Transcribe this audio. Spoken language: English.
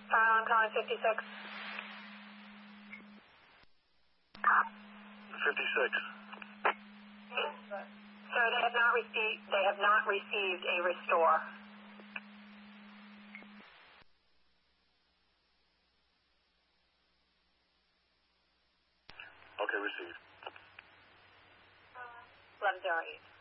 I'm calling 56. 56. Sir, they have not received a restore. Okay, received. 1108.